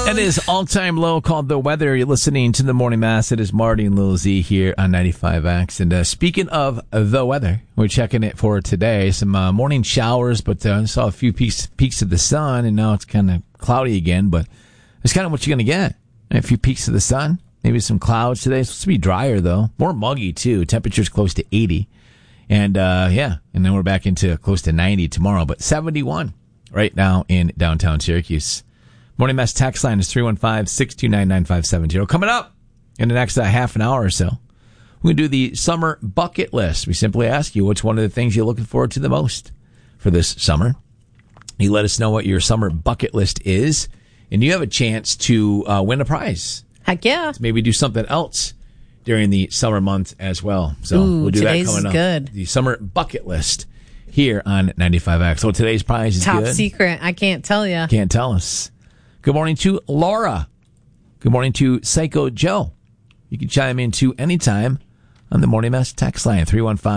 It is all-time low called The Weather. You're listening to the Morning Mass. It is Marty and Lil Z here on 95X. And speaking of the weather, we're checking it for today. Some morning showers, but I saw a few peaks of the sun, and now it's kind of cloudy again. But it's kind of what you're going to get. A few peaks of the sun, maybe some clouds today. It's supposed to be drier, though. More muggy, too. Temperature's close to 80. And, and then we're back into close to 90 tomorrow. But 71 right now in downtown Syracuse. Morning Mass text line is 315-629-9570. Coming up in the next half an hour or so, we're going to do the summer bucket list. We simply ask you, what's one of the things you're looking forward to the most for this summer? You let us know what your summer bucket list is, and you have a chance to win a prize. Heck yeah. So maybe do something else during the summer month as well. So we'll do that coming up. Good. The summer bucket list here on 95X. So today's prize is top good. secret. I can't tell you. Can't tell us. Good morning to Laura. Good morning to Psycho Joe. You can chime in too anytime on the Morning Mass text line,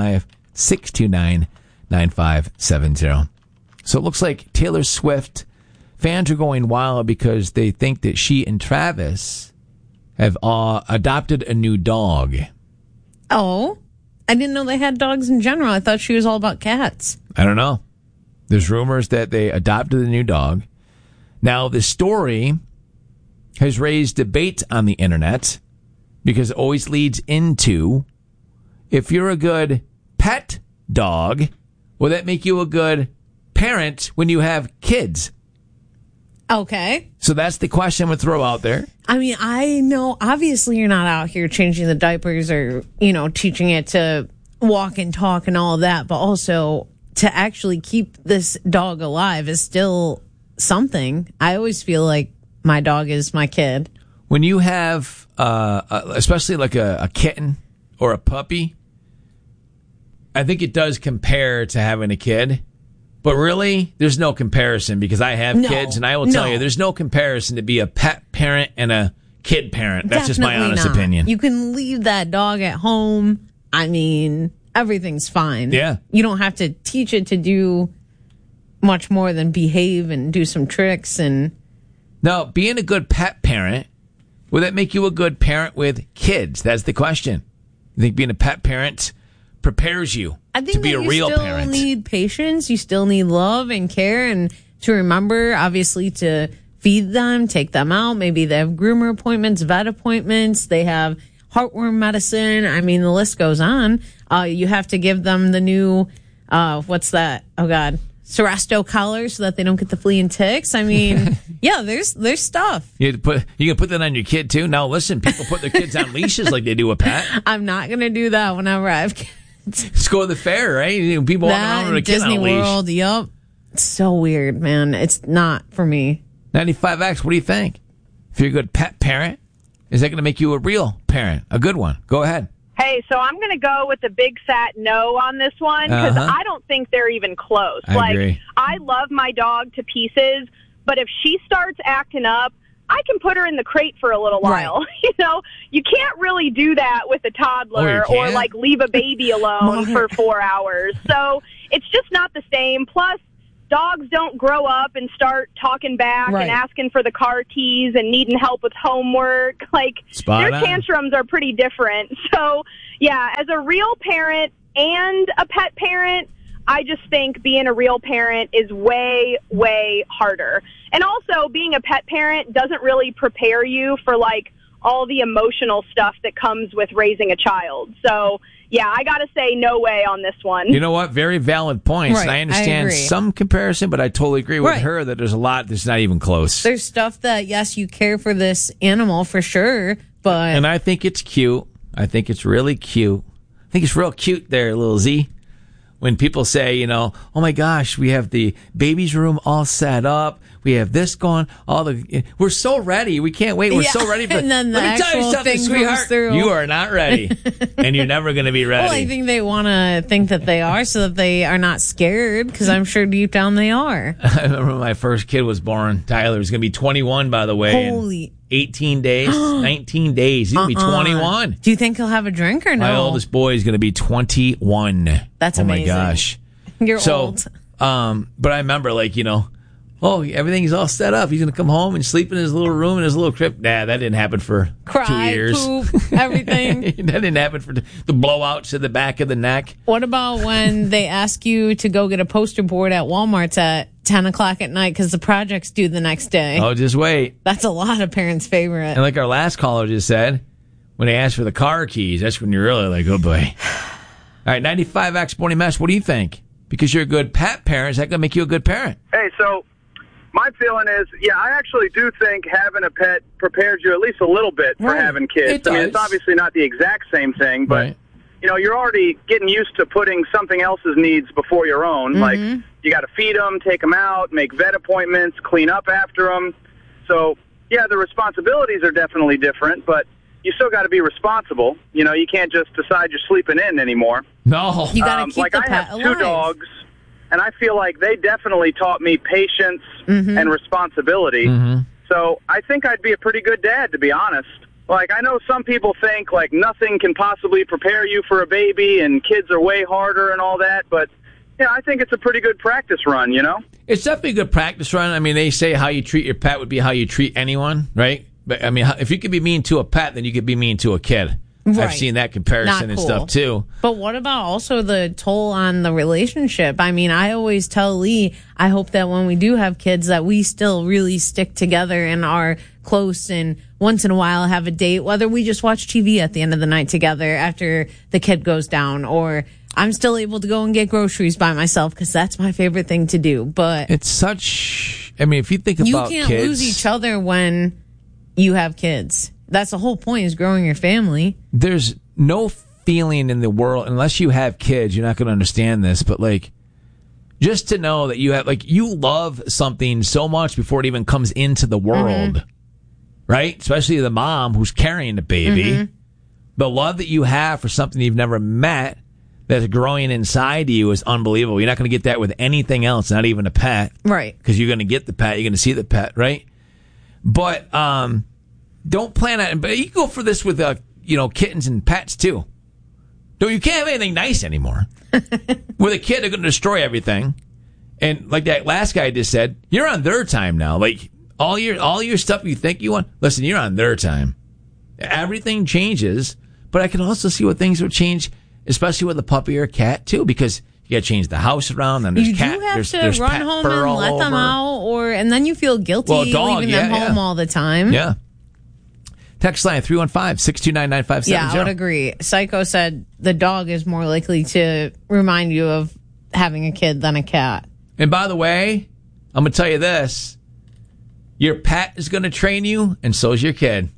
315-629-9570. So it looks like Taylor Swift fans are going wild because they think that she and Travis have adopted a new dog. Oh, I didn't know they had dogs in general. I thought she was all about cats. I don't know. There's rumors that they adopted a new dog. Now, the story has raised debate on the internet because it always leads into, if you're a good pet dog, will that make you a good parent when you have kids? Okay. So that's the question I'm going to throw out there. I mean, I know obviously you're not out here changing the diapers or, teaching it to walk and talk and all of that, but also to actually keep this dog alive is still something. I always feel like my dog is my kid. When you have, especially like a kitten or a puppy, I think it does compare to having a kid. But really, there's no comparison because I have kids, and I will tell you, there's no comparison to be a pet parent and a kid parent. That's just my honest opinion. You can leave that dog at home. I mean, everything's fine. Yeah. You don't have to teach it to do much more than behave and do some tricks. And now, being a good pet parent, will that make you a good parent with kids? That's the question. You think being a pet parent prepares you to be a real parent? You still need patience. You still need love and care, and to remember, obviously, to feed them, take them out. Maybe they have groomer appointments, vet appointments. They have heartworm medicine. I mean, the list goes on. You have to give them the new, what's that? Oh, God. Seresto collar so that they don't get the flea and ticks. I mean, yeah, there's stuff. You can put that on your kid too. Now listen, people put their kids on leashes like they do a pet. I'm not gonna do that whenever I have kids. Let's go to the fair, right? People walking around with a kid on a leash. Disney World, yep. It's so weird, man. It's not for me. 95X, what do you think? If you're a good pet parent, is that going to make you a real parent? A good one? Go ahead. Hey, so I'm going to go with a big fat no on this one because I don't think they're even close. I agree. I love my dog to pieces, but if she starts acting up, I can put her in the crate for a little while. Right. You can't really do that with a toddler or like leave a baby alone for 4 hours. So it's just not the same. Plus, dogs don't grow up and start talking back and asking for the car keys and needing help with homework. Like, their tantrums are pretty different. So, yeah, as a real parent and a pet parent, I just think being a real parent is way, way harder. And also, being a pet parent doesn't really prepare you for, like, all the emotional stuff that comes with raising a child. So, yeah, I got to say no way on this one. You know what? Very valid points. Right, I understand some comparison, but I totally agree with her that there's a lot that's not even close. There's stuff that, yes, you care for this animal for sure, but... And I think it's cute. I think it's really cute. I think it's real cute there, little Z. When people say, oh my gosh, we have the baby's room all set up. We have this going. We're so ready. We can't wait. We're so ready for. And then Let me tell you something, sweetheart. You are not ready, and you're never going to be ready. Well, I think they want to think that they are, so that they are not scared. Because I'm sure deep down they are. I remember when my first kid was born. Tyler was going to be 21, by the way. Holy. 18 days, 19 days. He's going to be 21. Do you think he'll have a drink or no? My oldest boy is going to be 21. That's amazing. Oh my gosh. You're old. But I remember, Oh, everything's all set up. He's going to come home and sleep in his little room in his little crib. Nah, that didn't happen for 2 years. Poop, everything. That didn't happen for the blowouts to the back of the neck. What about when they ask you to go get a poster board at Walmart's at 10 o'clock at night because the project's due the next day? Oh, just wait. That's a lot of parents' favorite. And like our last caller just said, when they ask for the car keys, that's when you're really like, oh boy. All right, 95X Morning Mess, what do you think? Because you're a good pet parent, is that going to make you a good parent? Hey, so my feeling is, I actually do think having a pet prepares you at least a little bit for having kids. I mean, it's obviously not the exact same thing, but, you're already getting used to putting something else's needs before your own. Mm-hmm. Like, you got to feed them, take them out, make vet appointments, clean up after them. So, the responsibilities are definitely different, but you still got to be responsible. You can't just decide you're sleeping in anymore. No. You got to keep the pet I have alive. 2 dogs, and I feel like they definitely taught me patience and responsibility. Mm-hmm. So I think I'd be a pretty good dad, to be honest. Like, I know some people think, like, nothing can possibly prepare you for a baby and kids are way harder and all that, but, I think it's a pretty good practice run, It's definitely a good practice run. I mean, they say how you treat your pet would be how you treat anyone, right? But, I mean, if you could be mean to a pet, then you could be mean to a kid. Right. I've seen that comparison and stuff, too. But what about also the toll on the relationship? I mean, I always tell Lee, I hope that when we do have kids that we still really stick together and are close and once in a while have a date, whether we just watch TV at the end of the night together after the kid goes down, or I'm still able to go and get groceries by myself because that's my favorite thing to do. But it's such, I mean, if you think about kids. You can't lose each other when you have kids. That's the whole point, is growing your family. There's no feeling in the world, unless you have kids, you're not going to understand this, but like, just to know that you have, like, you love something so much before it even comes into the world, right? Especially the mom who's carrying the baby. Mm-hmm. The love that you have for something you've never met that's growing inside you is unbelievable. You're not going to get that with anything else, not even a pet. Right. Because you're going to get the pet, you're going to see the pet, right? But, don't plan on, but you can go for this with, kittens and pets too. You can't have anything nice anymore. With a kid, they're going to destroy everything. And like that last guy just said, you're on their time now. Like all your stuff you think you want, listen, you're on their time. Everything changes, but I can also see what things will change, especially with a puppy or a cat too, because you got to change the house around. And there's you cat, do have there's to run home and let them out, and then you feel guilty leaving them home all the time. Yeah. Text line 315-629-9570. Yeah, I would agree. Psycho said the dog is more likely to remind you of having a kid than a cat. And by the way, I'm going to tell you this. Your pet is going to train you, and so is your kid.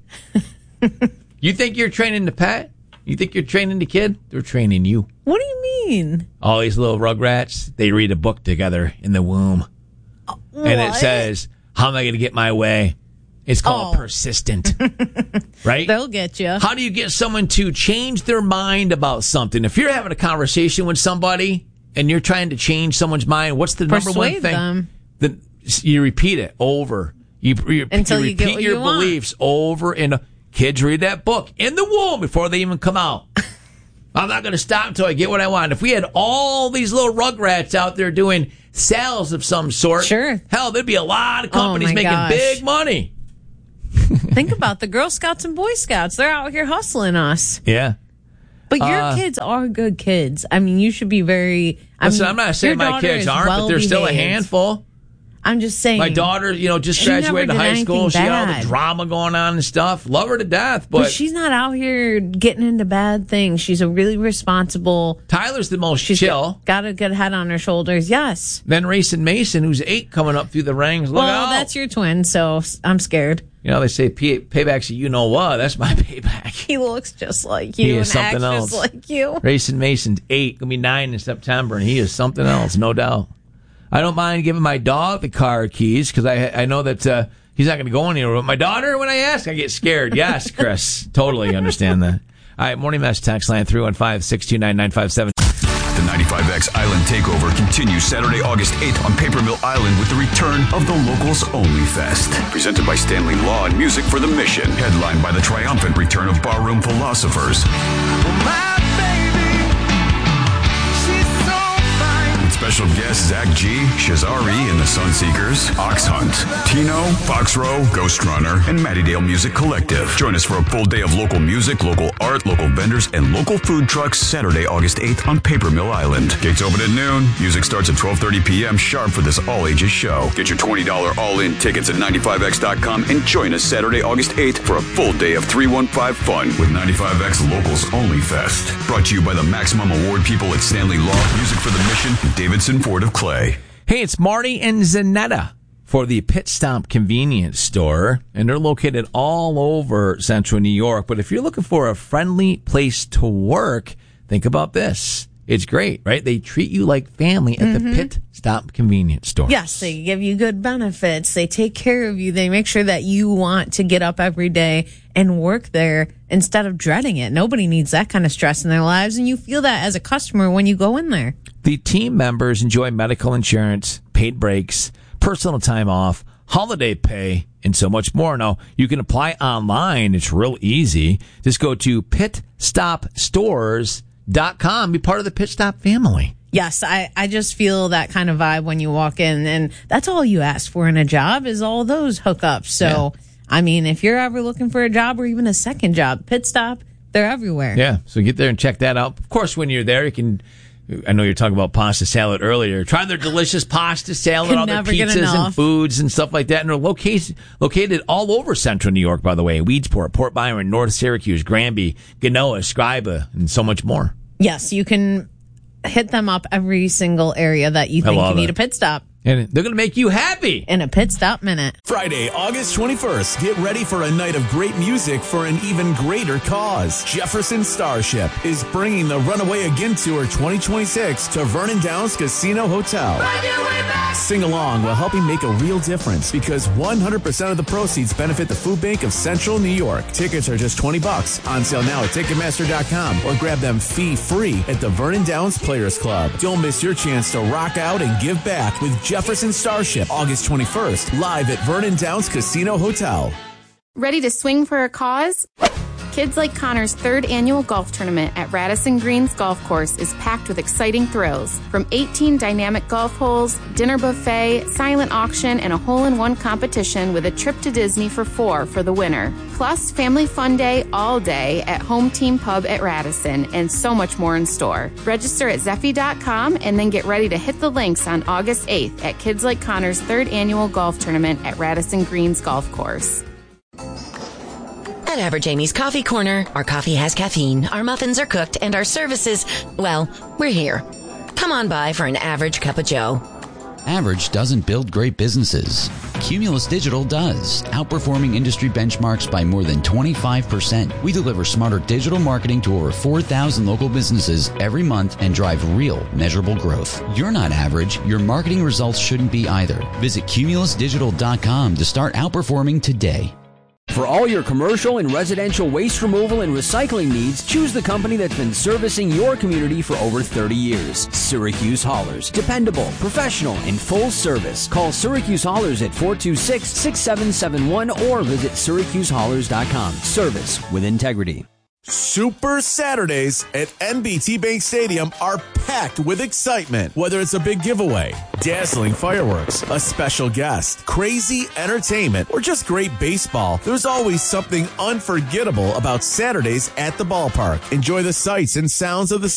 You think you're training the pet? You think you're training the kid? They're training you. What do you mean? All these little rugrats, they read a book together in the womb. What? And it says, how am I going to get my way? It's called persistent, right? They'll get you. How do you get someone to change their mind about something? If you're having a conversation with somebody and you're trying to change someone's mind, what's the number one thing? Them. Then you repeat it over. Until you repeat your beliefs over and kids read that book in the womb before they even come out. I'm not going to stop until I get what I want. If we had all these little rugrats out there doing sales of some sort, sure. Hell, there'd be a lot of companies making big money. Think about the Girl Scouts and Boy Scouts. They're out here hustling us. Yeah. But your kids are good kids. I mean, you should be very... Listen, I'm not saying my kids aren't, but they're still a handful. I'm just saying. My daughter, just graduated high school. She had all the drama going on and stuff. Love her to death, but she's not out here getting into bad things. She's a really responsible... Tyler's the most chill. Got a good head on her shoulders, yes. Then Racing Mason, who's 8, coming up through the ranks. Look out. That's your twin, so I'm scared. They say payback's a you-know-what. That's my payback. He looks just like you. He is something else. Just like you. Racing Mason's 8, going to be 9 in September, and he is something else, no doubt. I don't mind giving my dog the car keys because I know that he's not going to go anywhere. But my daughter, when I ask, I get scared. Yes, Chris. Totally understand that. All right, Morning Mess text line 315-629-9570. The 95X Island Takeover continues Saturday, August 8th on Paper Mill Island with the return of the Locals Only Fest. Presented by Stanley Law and Music for the Mission. Headlined by the triumphant return of Barroom Philosophers. Special guests Zach G, Shazari and the Sunseekers, Ox Hunt, Tino, Foxrow, Ghost Runner, and Matty Dale Music Collective. Join us for a full day of local music, local art, local vendors, and local food trucks Saturday, August 8th on Paper Mill Island. Gates open at noon. Music starts at 12:30 p.m. sharp for this all-ages show. Get your $20 all-in tickets at 95X.com and join us Saturday, August 8th for a full day of 315 fun with 95X Locals Only Fest. Brought to you by the Maximum Award people at Stanley Law, Music for the Mission, and Davidson Ford of Clay. Hey, it's Marty and Zanetta for the Pit Stop Convenience Store, and they're located all over Central New York. But if you're looking for a friendly place to work, think about this. It's great, right? They treat you like family at the Pit Stop Convenience Store. Yes, they give you good benefits. They take care of you. They make sure that you want to get up every day and work there instead of dreading it. Nobody needs that kind of stress in their lives, and you feel that as a customer when you go in there. The team members enjoy medical insurance, paid breaks, personal time off, holiday pay, and so much more. Now, you can apply online. It's real easy. Just go to pitstopstores.com. Be part of the Pit Stop family. Yes, I just feel that kind of vibe when you walk in, and that's all you ask for in a job is all those hookups. So, I mean, if you're ever looking for a job or even a second job, Pit Stop, they're everywhere. Yeah, so get there and check that out. Of course, when you're there, you can... I know you're talking about pasta salad earlier. Try their delicious pasta salad, all their pizzas and foods and stuff like that. And they're located all over Central New York, by the way. Weedsport, Port Byron, North Syracuse, Granby, Genoa, Scriba, and so much more. Yes, you can hit them up every single area that you think you need a pit stop. And they're going to make you happy. In a Pit Stop Minute. Friday, August 21st. Get ready for a night of great music for an even greater cause. Jefferson Starship is bringing the Runaway Again Tour 2026 to Vernon Downs Casino Hotel. Sing along while helping make a real difference because 100% of the proceeds benefit the Food Bank of Central New York. Tickets are just $20. On sale now at Ticketmaster.com or grab them fee-free at the Vernon Downs Players Club. Don't miss your chance to rock out and give back with Jefferson Starship, August 21st, live at Vernon Downs Casino Hotel. Ready to swing for a cause? Kids Like Connor's third annual golf tournament at Radisson Greens Golf Course is packed with exciting thrills. From 18 dynamic golf holes, dinner buffet, silent auction, and a hole-in-one competition with a trip to Disney for 4 for the winner. Plus, family fun day all day at Home Team Pub at Radisson, and so much more in store. Register at Zeffy.com and then get ready to hit the links on August 8th at Kids Like Connor's third annual golf tournament at Radisson Greens Golf Course. At Average Amy's Coffee Corner, our coffee has caffeine, our muffins are cooked, and our services, well, we're here. Come on by for an average cup of joe. Average doesn't build great businesses. Cumulus Digital does, outperforming industry benchmarks by more than 25%. We deliver smarter digital marketing to over 4,000 local businesses every month and drive real, measurable growth. You're not average. Your marketing results shouldn't be either. Visit cumulusdigital.com to start outperforming today. For all your commercial and residential waste removal and recycling needs, choose the company that's been servicing your community for over 30 years. Syracuse Haulers. Dependable, professional, and full service. Call Syracuse Haulers at 426-6771 or visit syracusehaulers.com. Service with integrity. Super Saturdays at NBT Bank Stadium are packed with excitement. Whether it's a big giveaway, dazzling fireworks, a special guest, crazy entertainment, or just great baseball, there's always something unforgettable about Saturdays at the ballpark. Enjoy the sights and sounds of the